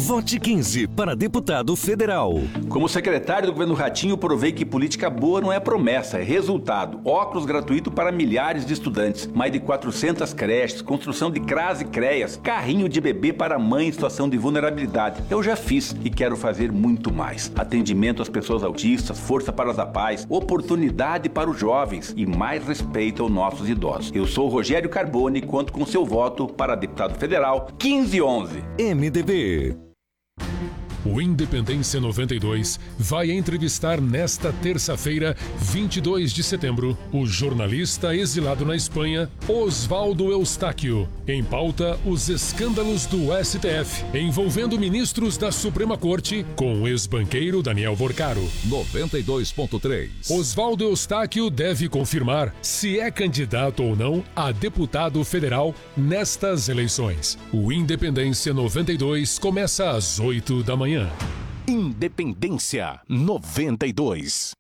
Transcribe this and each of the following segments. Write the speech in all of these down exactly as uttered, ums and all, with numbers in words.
Vote quinze para deputado federal. Como secretário do governo Ratinho, provei que política boa não é promessa, é resultado. Óculos gratuito para milhares de estudantes, mais de quatrocentas creches, construção de C R A S e CREAS, carrinho de bebê para mãe em situação de vulnerabilidade. Eu já fiz e quero fazer muito mais. Atendimento às pessoas autistas, força para os apais, oportunidade para os jovens e mais respeito aos nossos idosos. Eu sou Rogério Carbone e conto com seu voto para deputado federal quinze onze. M D B. O Independência noventa e dois vai entrevistar nesta terça-feira, vinte e dois de setembro, o jornalista exilado na Espanha, Oswaldo Eustáquio. Em pauta, os escândalos do S T F, envolvendo ministros da Suprema Corte, com o ex-banqueiro Daniel Vorcaro. noventa e dois ponto três. Oswaldo Eustáquio deve confirmar se é candidato ou não a deputado federal nestas eleições. O Independência noventa e dois começa às oito da manhã. Independência noventa e dois.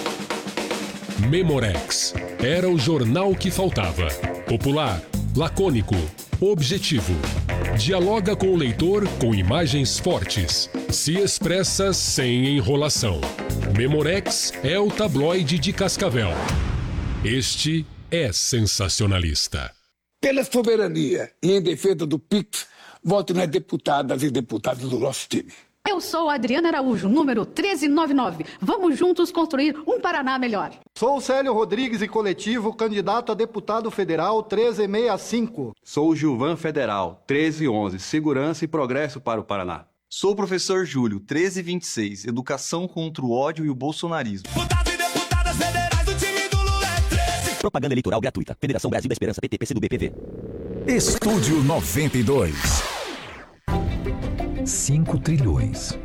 Memorex. Era o jornal que faltava. Popular, lacônico, objetivo. Dialoga com o leitor com imagens fortes. Se expressa sem enrolação. Memorex é o tabloide de Cascavel. Este é sensacionalista. Pela soberania e em defesa do Pix, voto nas deputadas e deputados do nosso time. Eu sou a Adriana Araújo, número treze noventa e nove. Vamos juntos construir um Paraná melhor. Sou o Célio Rodrigues e coletivo, candidato a deputado federal treze sessenta e cinco. Sou o Gilvan Federal, treze onze, Segurança e Progresso para o Paraná. Sou o professor Júlio, treze vinte e seis, Educação contra o ódio e o bolsonarismo. Deputados e deputadas federais do time do Lula é treze. Propaganda eleitoral gratuita. Federação Brasil da Esperança, P T, P C do B, P V. Estúdio noventa e dois. cinco trilhões.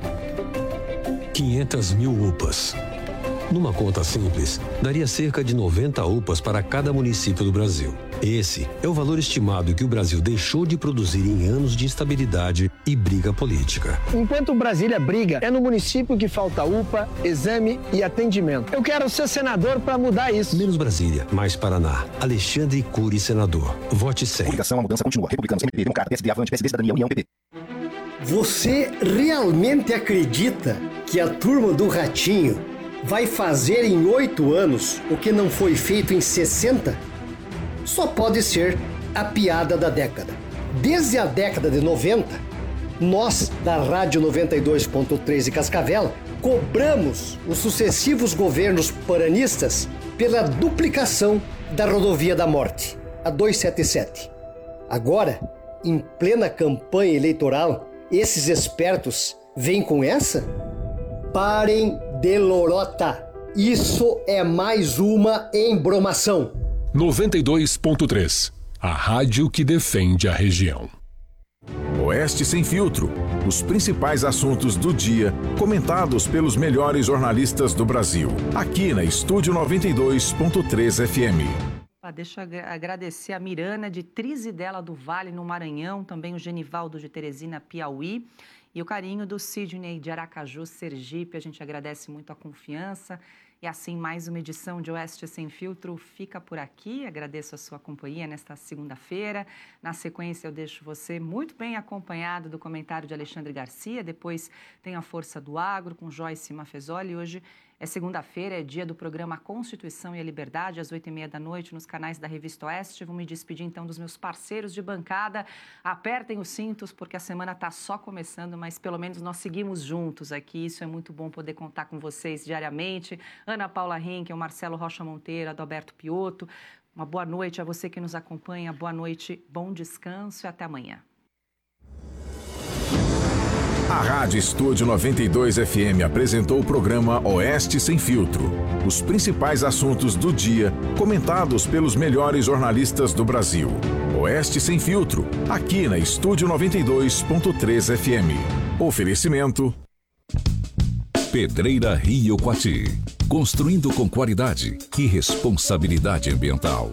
quinhentas mil U P As. Numa conta simples, daria cerca de noventa U P As para cada município do Brasil. Esse é o valor estimado que o Brasil deixou de produzir em anos de instabilidade e briga política. Enquanto Brasília briga, é no município que falta U P A, exame e atendimento. Eu quero ser senador para mudar isso. Menos Brasília, mais Paraná. Alexandre Cury, senador. Vote cem. Coligação, a mudança continua. Republicanos, M P B, Democrata, P S D, Avante, P S D, Cidadania, União, P P. Você realmente acredita que a turma do Ratinho vai fazer em oito anos o que não foi feito em sessenta? Só pode ser a piada da década. Desde a década de noventa, nós, da Rádio noventa e dois ponto três de Cascavel, cobramos os sucessivos governos paranistas pela duplicação da Rodovia da Morte, a duzentos e setenta e sete. Agora, em plena campanha eleitoral, esses espertos vêm com essa? Parem de lorota. Isso é mais uma embromação. noventa e dois ponto três. A rádio que defende a região. Oeste Sem Filtro. Os principais assuntos do dia, comentados pelos melhores jornalistas do Brasil. Aqui na Estúdio noventa e dois ponto três F M. Deixa eu agradecer a Mirana de Trizidela do Vale, no Maranhão, também o Genivaldo de Teresina, Piauí, e o carinho do Sidney de Aracaju, Sergipe. A gente agradece muito a confiança. E assim, mais uma edição de Oeste Sem Filtro fica por aqui. Agradeço a sua companhia nesta segunda-feira. Na sequência, eu deixo você muito bem acompanhado do comentário de Alexandre Garcia. Depois tem a Força do Agro com Joyce Mafezoli. Hoje é segunda-feira, é dia do programa Constituição e a Liberdade, às oito e meia da noite, nos canais da Revista Oeste. Vou me despedir, então, dos meus parceiros de bancada. Apertem os cintos, porque a semana está só começando, mas pelo menos nós seguimos juntos aqui. Isso é muito bom poder contar com vocês diariamente. Ana Paula Henkel, Marcelo Rocha Monteiro, Adalberto Piotto. Uma boa noite a você que nos acompanha. Boa noite, bom descanso e até amanhã. A Rádio Estúdio noventa e dois F M apresentou o programa Oeste Sem Filtro. Os principais assuntos do dia, comentados pelos melhores jornalistas do Brasil. Oeste Sem Filtro, aqui na Estúdio noventa e dois ponto três F M. Oferecimento Pedreira Rio Coati. Construindo com qualidade e responsabilidade ambiental.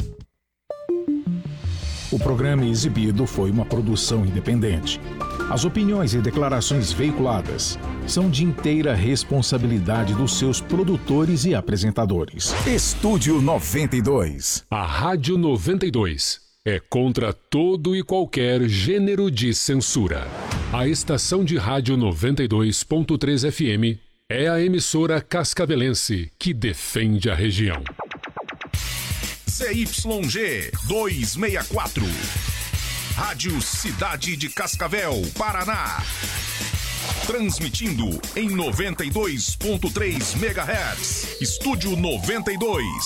O programa exibido foi uma produção independente. As opiniões e declarações veiculadas são de inteira responsabilidade dos seus produtores e apresentadores. Estúdio noventa e dois. A Rádio noventa e dois é contra todo e qualquer gênero de censura. A estação de rádio noventa e dois ponto três F M é a emissora cascavelense que defende a região. Z Y G duzentos e sessenta e quatro. Rádio Cidade de Cascavel, Paraná. Transmitindo em noventa e dois ponto três megahertz. Estúdio noventa e dois.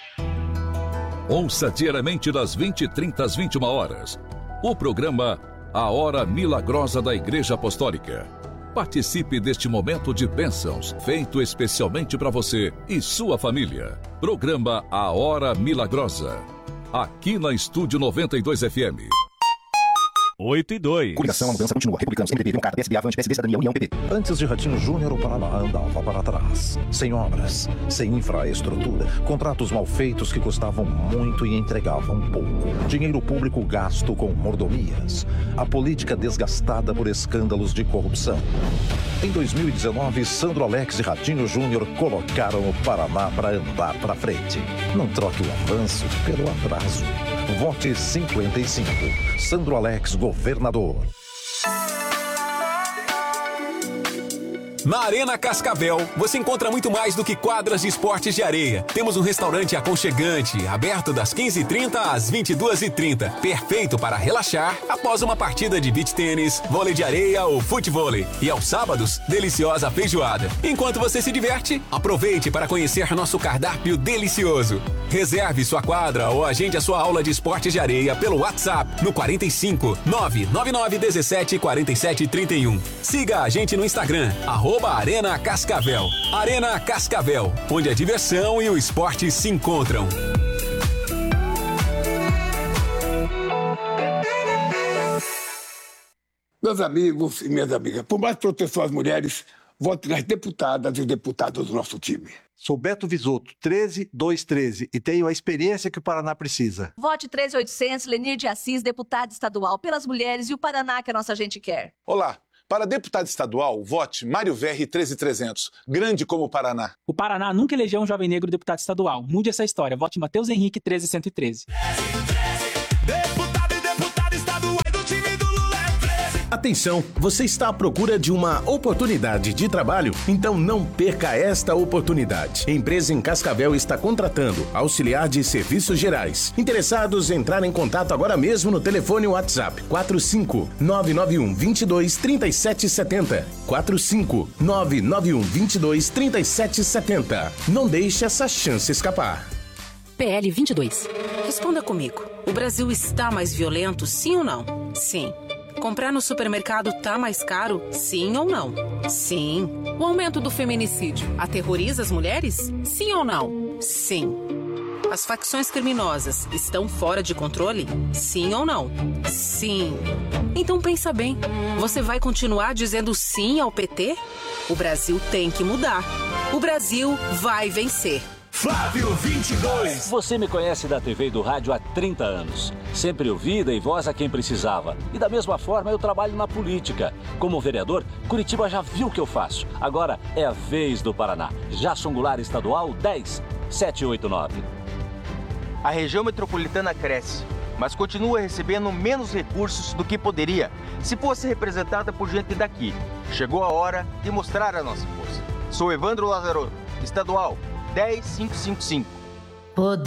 Ouça diariamente das vinte e trinta às vinte e uma horas. O programa A Hora Milagrosa da Igreja Apostólica. Participe deste momento de bênçãos, feito especialmente para você e sua família. Programa A Hora Milagrosa. Aqui na Estúdio noventa e dois F M. oito e dois. Coligação, a mudança continua. Republicanos, M D B, Democrata, P S D, Avante, P S D, Cidadania, União, P P. Antes de Ratinho Júnior, o Paraná andava para trás. Sem obras, sem infraestrutura, contratos mal feitos que custavam muito e entregavam pouco. Dinheiro público gasto com mordomias. A política desgastada por escândalos de corrupção. Em dois mil e dezenove, Sandro Alex e Ratinho Júnior colocaram o Paraná para andar para frente. Não troque o avanço pelo atraso. Vote cinquenta e cinco. Sandro Alex, governador. Na Arena Cascavel, você encontra muito mais do que quadras de esportes de areia. Temos um restaurante aconchegante, aberto das quinze e trinta às vinte e duas e trinta. Perfeito para relaxar após uma partida de beach tênis, vôlei de areia ou futevôlei. E aos sábados, deliciosa feijoada. Enquanto você se diverte, aproveite para conhecer nosso cardápio delicioso. Reserve sua quadra ou agende a sua aula de esportes de areia pelo WhatsApp no quarenta e cinco, nove nove nove um sete, quatro sete três um. Siga a gente no Instagram, arroba Arena Cascavel. Arena Cascavel, onde a diversão e o esporte se encontram. Meus amigos e minhas amigas, por mais proteção às mulheres, vote nas deputadas e deputados do nosso time. Sou Beto Visoto, treze dois treze, e tenho a experiência que o Paraná precisa. Vote treze mil e oitocentos, Lenir de Assis, deputada estadual, pelas mulheres e o Paraná que a nossa gente quer. Olá, para deputado estadual, vote Mário Verri treze mil e trezentos, grande como o Paraná. O Paraná nunca elegeu um jovem negro deputado estadual. Mude essa história, vote Matheus Henrique treze mil cento e treze. Deputado e deputada estadual do time do Lula é treze. Atenção, você está à procura de uma oportunidade de trabalho? Então não perca esta oportunidade. A empresa em Cascavel está contratando auxiliar de serviços gerais. Interessados, entrar em contato agora mesmo no telefone WhatsApp quatro cinco nove nove um, dois dois, três sete sete zero. quatro cinco nove nove um, dois dois, três sete sete zero. Não deixe essa chance escapar. P L vinte e dois. Responda comigo. O Brasil está mais violento, sim ou não? Sim. Comprar no supermercado tá mais caro? Sim ou não? Sim. O aumento do feminicídio aterroriza as mulheres? Sim ou não? Sim. As facções criminosas estão fora de controle? Sim ou não? Sim. Então pensa bem, você vai continuar dizendo sim ao P T? O Brasil tem que mudar. O Brasil vai vencer. Flávio vinte e dois. Você me conhece da T V e do rádio há trinta anos. Sempre ouvi, dei voz a quem precisava. E da mesma forma eu trabalho na política. Como vereador, Curitiba já viu o que eu faço. Agora é a vez do Paraná. Jason Goulart Estadual dez sete oito nove. A região metropolitana cresce, mas continua recebendo menos recursos do que poderia se fosse representada por gente daqui. Chegou a hora de mostrar a nossa força. Sou Evandro Lazarotto, estadual dez mil quinhentos e cinquenta e cinco. Poder.